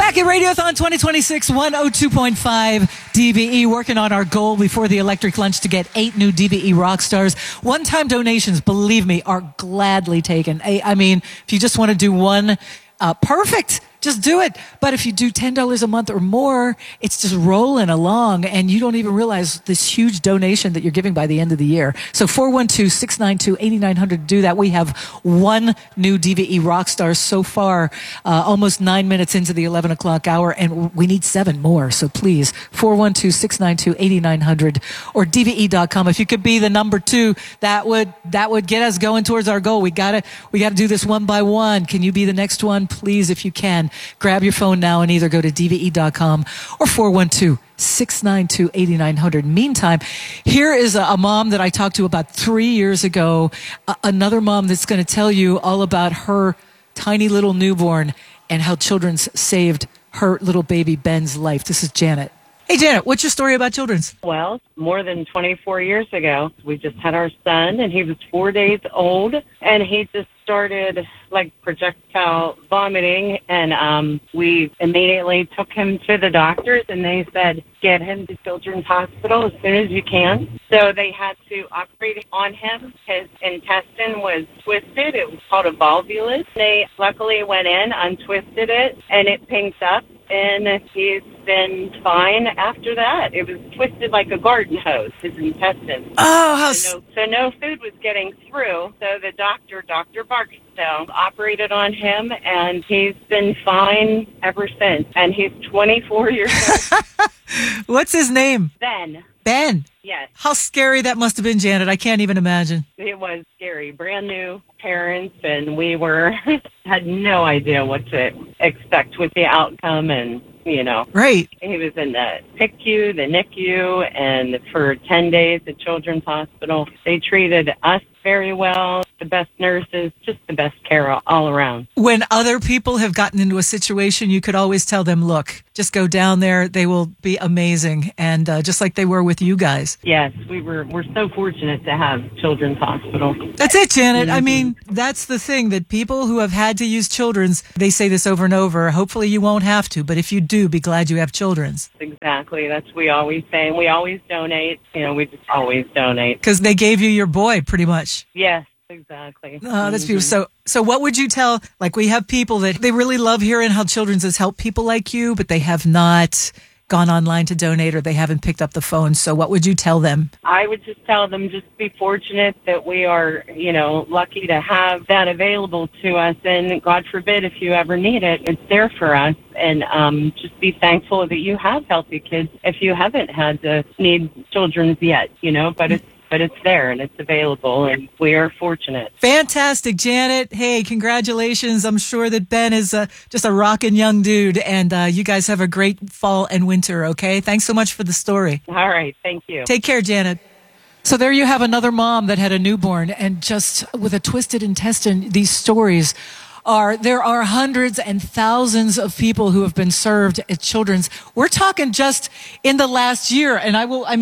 Back at Radiothon 2026, 102.5 DBE, working on our goal before the electric lunch to get 8 new DBE rock stars. One-time donations, believe me, are gladly taken. I mean, if you just want to do one, perfect. Just do it. But if you do $10 a month or more, it's just rolling along, and you don't even realize this huge donation that you're giving by the end of the year. So 412-692-8900 to do that. We have one new DVE Rockstar so far, almost 9 minutes into the 11 o'clock hour, and we need 7 more. So please, 412-692-8900 or DVE.com. If you could be the number 2, that would get us going towards our goal. We gotta do this one by one. Can you be the next one? Please, if you can. Grab your phone now and either go to DVE.com or 412-692-8900. Meantime, here is a mom that I talked to about 3 years ago, another mom that's going to tell you all about her tiny little newborn and how Children's saved her little baby Ben's life. This is Janet. Hey, Janet, what's your story about Children's? Well, more than 24 years ago, we just had our son, and he was 4 days old, and he just started like projectile vomiting, and we immediately took him to the doctors, and they said, get him to Children's Hospital as soon as you can. So they had to operate on him. His intestine was twisted. It was called a volvulus. They luckily went in, untwisted it, and it pinked up, and he's been fine after that. It was twisted like a garden hose, his intestines. Oh, how... So no food was getting through. So the Dr. Barksdale, operated on him, and he's been fine ever since. And he's 24 years old. What's his name? Ben. Ben? Yes. How scary that must have been, Janet. I can't even imagine. It was scary. Brand new parents, and we had no idea what to expect with the outcome, and, you know. Right. He was in the PICU, the NICU, and for 10 days at Children's Hospital. They treated us very well, the best nurses, just the best care all around. When other people have gotten into a situation, you could always tell them, look, just go down there. They will be amazing. And just like they were with you guys. Yes, we're so fortunate to have Children's Hospital. That's it, Janet. I mean, that's the thing, that people who have had to use Children's, they say this over and over. Hopefully you won't have to, but if you do, be glad you have Children's. Exactly. That's what we always say. And we always donate. You know, we just always donate. Because they gave you your boy, pretty much. Yes, exactly. Oh, that's beautiful. So what would you tell, like, we have people that they really love hearing how Children's has helped people like you, but they have not gone online to donate, or they haven't picked up the phone. So what would you tell them? I would just tell them, just be fortunate that we are, you know, lucky to have that available to us. And God forbid, if you ever need it, it's there for us. And just be thankful that you have healthy kids if you haven't had to need Children's yet, you know, but it's there and it's available, and we are fortunate. Fantastic, Janet. Hey, congratulations. I'm sure that Ben is just a rockin' young dude, and you guys have a great fall and winter, okay? Thanks so much for the story. All right, thank you. Take care, Janet. So there you have another mom that had a newborn, and just with a twisted intestine, these stories there are hundreds and thousands of people who have been served at Children's. We're talking just in the last year, and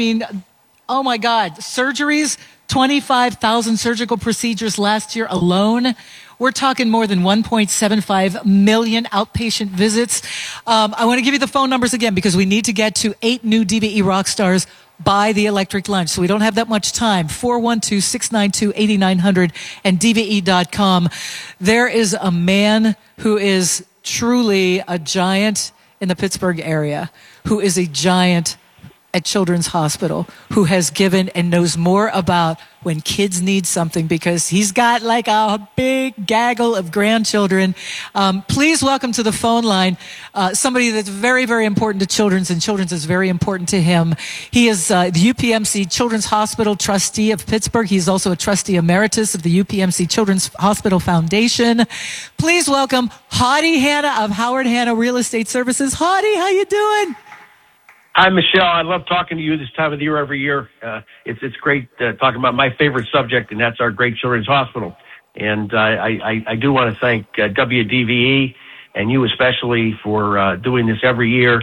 oh my God, surgeries, 25,000 surgical procedures last year alone. We're talking more than 1.75 million outpatient visits. I want to give you the phone numbers again, because we need to get to 8 new DBE Rockstars by the electric lunch. So we don't have that much time. 412-692-8900 and DVE.com. There is a man who is truly a giant in the Pittsburgh area, who is a giant at Children's Hospital, who has given and knows more about when kids need something, because he's got like a big gaggle of grandchildren. Please welcome to the phone line somebody that's very, very important to Children's, and Children's is very important to him. He is the UPMC Children's Hospital trustee of Pittsburgh. He's also a trustee emeritus of the UPMC Children's Hospital Foundation. Please welcome Hadi Hanna of Howard Hanna Real Estate Services. Hadi, how you doing? Hi, Michelle. I love talking to you this time of the year every year. It's great talking about my favorite subject, and that's our great Children's Hospital. And I do want to thank WDVE and you especially for doing this every year.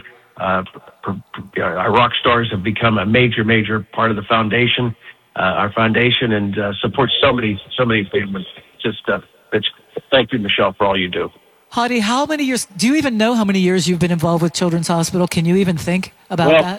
Our rock stars have become a major part of the foundation, our foundation, and supports so many families. Thank you, Michelle, for all you do. Hadi, how many years, do you even know how many years you've been involved with Children's Hospital? Can you even think about that?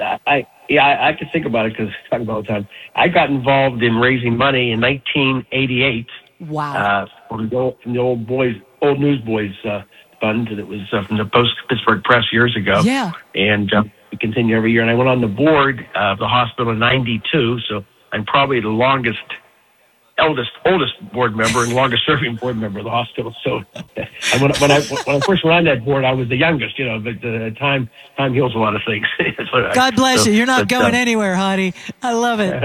I can think about it because I talk about it all the time. I got involved in raising money in 1988. Wow. From the old Newsboys fund that was from the Post Pittsburgh Press years ago. Yeah. And we continue every year. And I went on the board of the hospital in '92, so I'm probably the oldest board member and longest serving board member of the hospital. So when I first went on that board, I was the youngest, but time heals a lot of things. God bless you. You're not going anywhere, Hadi. I love it.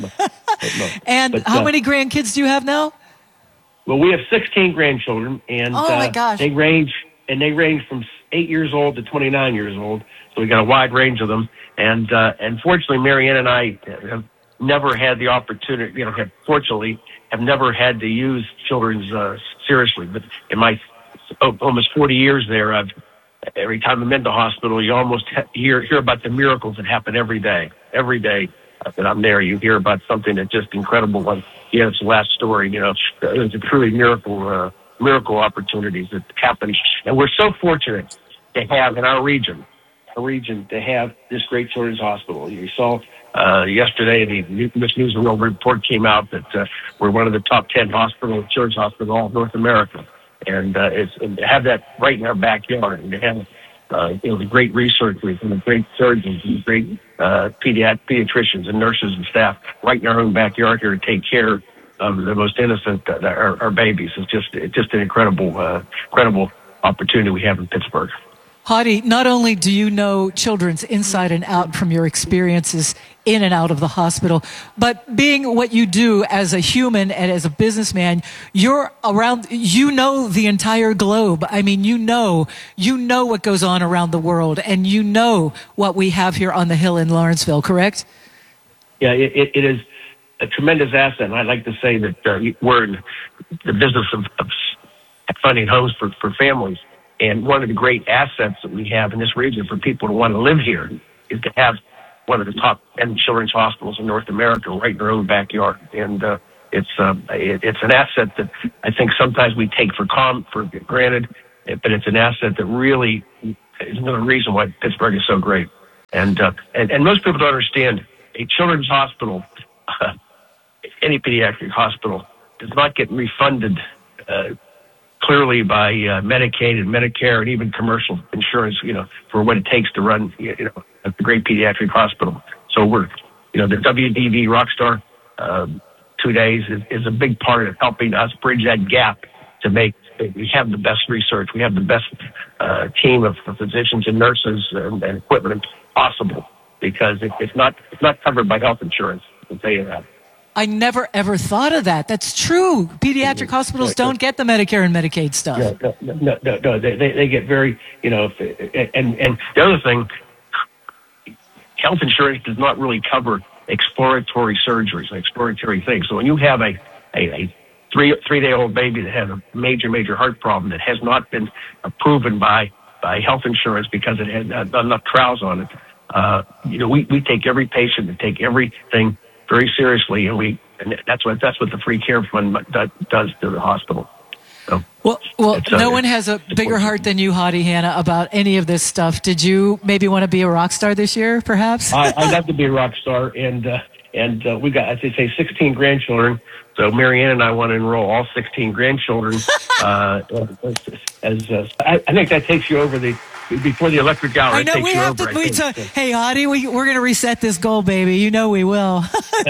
And how many grandkids do you have now? Well, we have 16 grandchildren, and oh my gosh. they range from 8 years old to 29 years old. So we got a wide range of them. And fortunately, Marianne and I have never had the opportunity, have never had to use children's seriously. But in my almost 40 years there, every time I'm in the hospital, you almost hear about the miracles that happen every day. Every day that I'm there, you hear about something that's just incredible. Like it's the last story, it's a truly miracle opportunities that happen. And we're so fortunate to have in our region to have this great children's hospital. You saw yesterday the Miss News and World Report came out that we're one of the top 10 children's hospitals in all of North America, and to have that right in our backyard, and to have the great researchers and the great surgeons and the great pediatricians and nurses and staff right in our own backyard here to take care of the most innocent, our babies. It's just an incredible opportunity we have in Pittsburgh. Hadi, not only do you know children's inside and out from your experiences in and out of the hospital, but being what you do as a human and as a businessman, you're around, the entire globe. I mean, you know what goes on around the world, and you know what we have here on the Hill in Lawrenceville, correct? Yeah, it is a tremendous asset. And I'd like to say that we're in the business of funding homes for families. And one of the great assets that we have in this region for people to want to live here is to have one of the top 10 children's hospitals in North America right in their own backyard. And it's an asset that I think sometimes we take for granted, but it's an asset that really is another reason why Pittsburgh is so great. And most people don't understand a children's hospital, any pediatric hospital, does not get refunded clearly by Medicaid and Medicare and even commercial insurance, for what it takes to run, a great pediatric hospital. So we're, the WDV Rockstar 2 days is a big part of helping us bridge that gap to make. We have the best research. We have the best team of physicians and nurses and equipment possible, because it's not covered by health insurance. I can tell you that. I never, ever thought of that. That's true. Pediatric hospitals don't get the Medicare and Medicaid stuff. No. They get very, and the other thing, health insurance does not really cover exploratory surgeries, exploratory things. So when you have a 3-day-old baby that has a major heart problem that has not been proven by health insurance because it had not enough trials on it, we take every patient and take everything very seriously, and that's what the Free Care Fund does to the hospital. So, well, no one has a bigger heart than you, Hadi Hanna, about any of this stuff. Did you maybe want to be a rock star this year, perhaps? I'd love to be a rock star, and we got, as they say, 16 grandchildren. So Marianne and I want to enroll all 16 grandchildren. I think that takes you over before the electric hour. I know we have to. Hey, Hadi, we're going to reset this goal, baby. You know we will.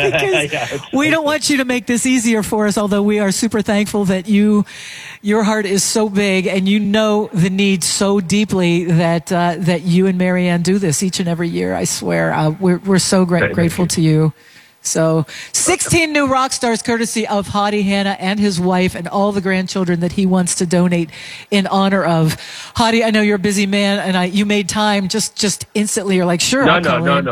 We don't want you to make this easier for us. Although we are super thankful that your heart is so big and you know the need so deeply that you and Marianne do this each and every year. I swear, we're so grateful to you. So 16 new rock stars courtesy of Hadi Hanna and his wife and all the grandchildren that he wants to donate in honor of. Hadi, I know you're a busy man, and you made time just instantly. You're like, sure, I'll call in.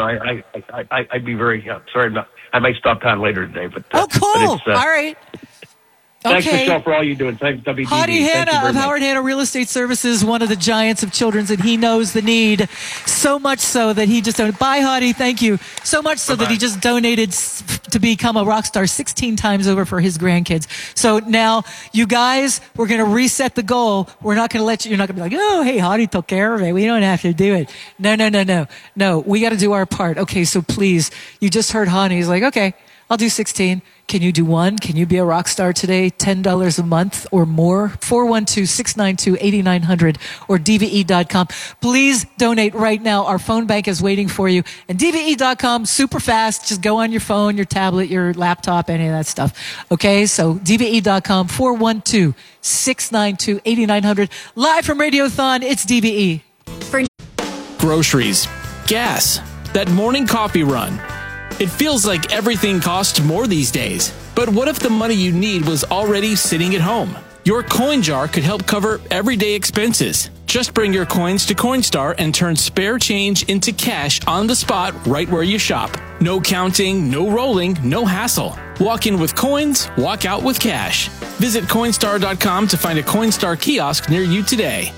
I'd be very sorry. I might stop time later today. But oh, cool. All right. Thanks, Okay. Michelle, for all you're doing. Thanks, WDV. Hadi Thank you Hanna very of much. Howard Hanna Real Estate Services, one of the giants of children's, and he knows the need so much so that he just donated. Bye, Hadi. Thank you. So much so that he just donated to become a rock star 16 times over for his grandkids. So now, you guys, we're going to reset the goal. We're not going to let you, you're not going to be like, oh, hey, Hadi took care of it. We don't have to do it. No, we got to do our part. Okay, so please, you just heard Hadi. He's like, okay, I'll do 16. Can you do one? Can you be a rock star today? $10 a month or more? 412-692-8900 or DVE.com. Please donate right now. Our phone bank is waiting for you. And DVE.com, super fast. Just go on your phone, your tablet, your laptop, any of that stuff. Okay, so DVE.com, 412-692-8900. Live from Radiothon, it's DVE. Groceries, gas, that morning coffee run. It feels like everything costs more these days. But what if the money you need was already sitting at home? Your coin jar could help cover everyday expenses. Just bring your coins to Coinstar and turn spare change into cash on the spot right where you shop. No counting, no rolling, no hassle. Walk in with coins, walk out with cash. Visit Coinstar.com to find a Coinstar kiosk near you today.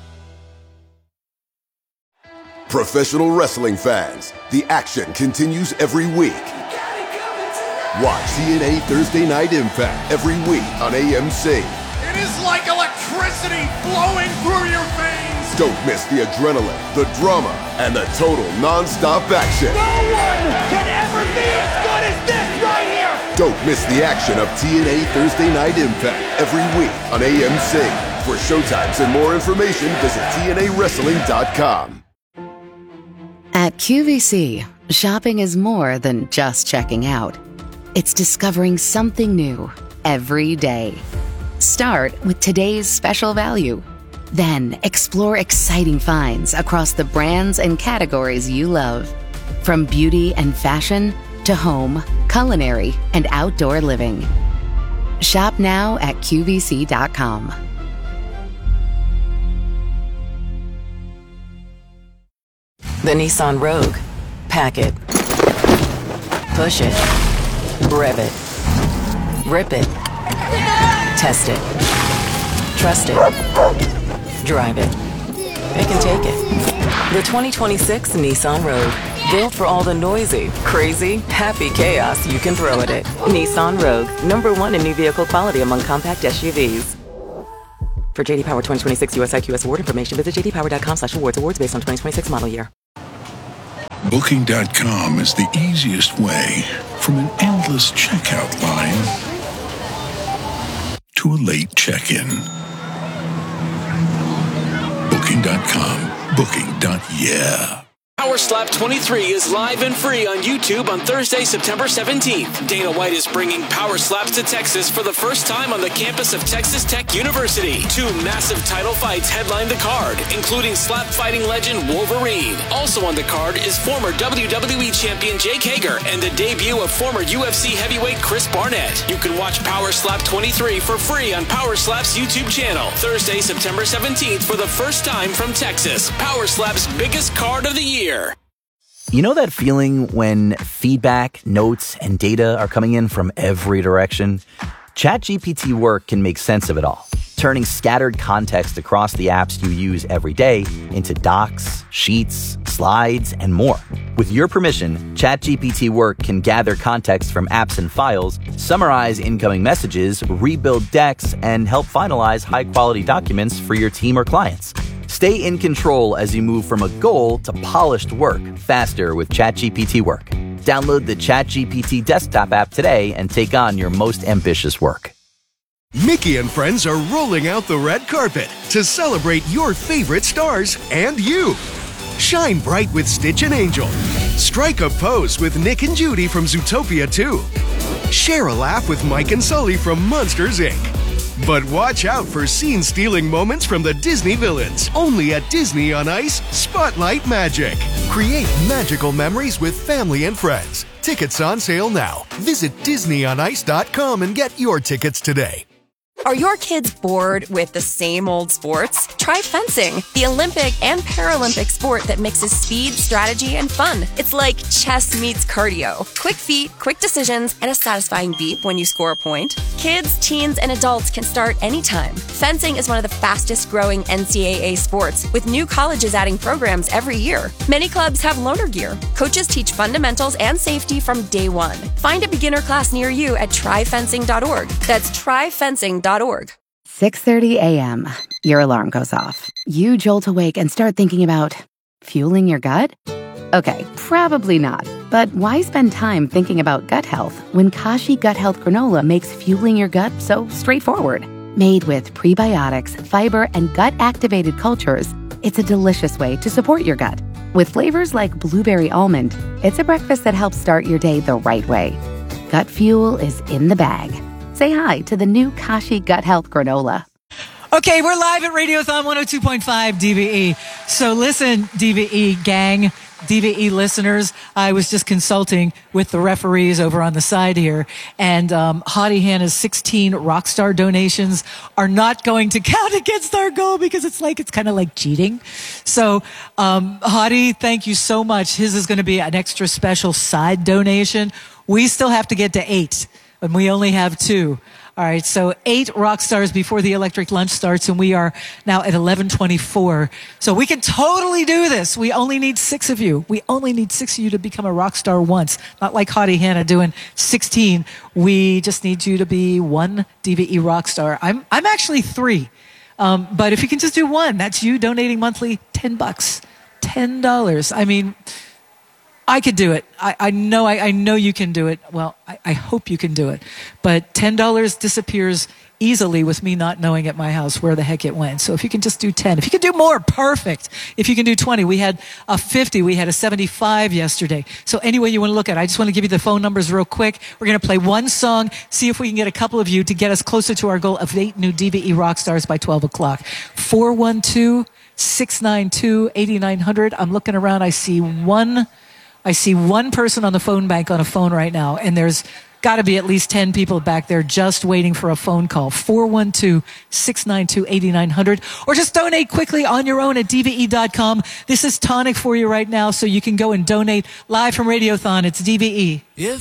Professional wrestling fans, the action continues every week. Watch TNA Thursday Night Impact every week on AMC. It is like electricity flowing through your veins. Don't miss the adrenaline, the drama, and the total non-stop action. No one can ever be as good as this right here. Don't miss the action of TNA Thursday Night Impact every week on AMC. For showtimes and more information, visit TNAWrestling.com. At QVC, shopping is more than just checking out. It's discovering something new every day. Start with today's special value. Then explore exciting finds across the brands and categories you love. From beauty and fashion to home, culinary, and outdoor living. Shop now at QVC.com. The Nissan Rogue. Pack it. Push it. Rev it. Rip it. Test it. Trust it. Drive it. It can take it. The 2026 Nissan Rogue. Built for all the noisy, crazy, happy chaos you can throw at it. Nissan Rogue. #1 in new vehicle quality among compact SUVs. For JD Power 2026 US IQS award information, visit jdpower.com/awards. Awards based on 2026 model year. Booking.com is the easiest way from an endless checkout line to a late check-in. Booking.com. Booking.yeah. Power Slap 23 is live and free on YouTube on Thursday, September 17th. Dana White is bringing Power Slaps to Texas for the first time on the campus of Texas Tech University. 2 massive title fights headline the card, including slap fighting legend Wolverine. Also on the card is former WWE champion Jake Hager and the debut of former UFC heavyweight Chris Barnett. You can watch Power Slap 23 for free on Power Slap's YouTube channel. Thursday, September 17th for the first time from Texas. Power Slap's biggest card of the year. You know that feeling when feedback, notes, and data are coming in from every direction? ChatGPT Work can make sense of it all, turning scattered context across the apps you use every day into docs, sheets, slides, and more. With your permission, ChatGPT Work can gather context from apps and files, summarize incoming messages, rebuild decks, and help finalize high-quality documents for your team or clients. Stay in control as you move from a goal to polished work faster with ChatGPT Work. Download the ChatGPT desktop app today and take on your most ambitious work. Mickey and friends are rolling out the red carpet to celebrate your favorite stars and you. Shine bright with Stitch and Angel. Strike a pose with Nick and Judy from Zootopia 2. Share a laugh with Mike and Sully from Monsters, Inc. But watch out for scene-stealing moments from the Disney villains. Only at Disney on Ice, Spotlight Magic. Create magical memories with family and friends. Tickets on sale now. Visit DisneyOnIce.com and get your tickets today. Are your kids bored with the same old sports? Try fencing, the Olympic and Paralympic sport that mixes speed, strategy, and fun. It's like chess meets cardio. Quick feet, quick decisions, and a satisfying beep when you score a point. Kids, teens, and adults can start anytime. Fencing is one of the fastest growing NCAA sports, with new colleges adding programs every year. Many clubs have loaner gear. Coaches teach fundamentals and safety from day one. Find a beginner class near you at tryfencing.org. That's tryfencing.org. 6:30 a.m. Your alarm goes off. You jolt awake and start thinking about fueling your gut? Okay, probably not. But why spend time thinking about gut health when Kashi Gut Health Granola makes fueling your gut so straightforward? Made with prebiotics, fiber, and gut-activated cultures, it's a delicious way to support your gut. With flavors like blueberry almond, it's a breakfast that helps start your day the right way. Gut fuel is in the bag. Say hi to the new Kashi Gut Health Granola. Okay, we're live at Radiothon 102.5 DVE. So listen, DVE gang, DVE listeners, I was just consulting with the referees over on the side here, and Hottie Hannah's 16 Rockstar donations are not going to count against our goal because it's kind of like cheating. So, Hottie, thank you so much. His is going to be an extra special side donation. We still have to get to 8, and we only have 2. All right, so 8 rock stars before the electric lunch starts, and we are now at 11:24. So we can totally do this. We only need 6 of you. We only need 6 of you to become a rock star once. Not like Hottie Hannah doing 16. We just need you to be 1 DVE rock star. I'm actually 3. But if you can just do 1, that's you donating monthly $10. $10. I mean, I could do it. I know you can do it. Well, I hope you can do it. But $10 disappears easily with me not knowing at my house where the heck it went. So if you can just do 10, if you can do more, perfect. If you can do 20, we had a 50, we had a 75 yesterday. So any way you want to look at it, I just want to give you the phone numbers real quick. We're going to play one song, see if we can get a couple of you to get us closer to our goal of 8 new DVE rock stars by 12 o'clock. 412-692-8900. I'm looking around. I see one person on the phone bank on a phone right now, and there's got to be at least 10 people back there just waiting for a phone call. 412-692-8900. Or just donate quickly on your own at DVE.com. This is tonic for you right now, so you can go and donate live from Radiothon. It's DVE. If